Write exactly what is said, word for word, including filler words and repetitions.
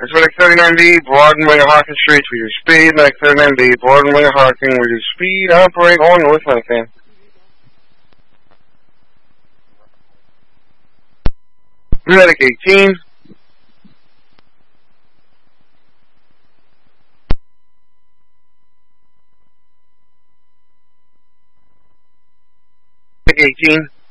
Express thirty-nine B, Broadway Hawkins Street with your speed. Like thirty-nine B, Broadway Hawkins with your speed. Operate on North Lincoln. Medic eighteen. eighteen.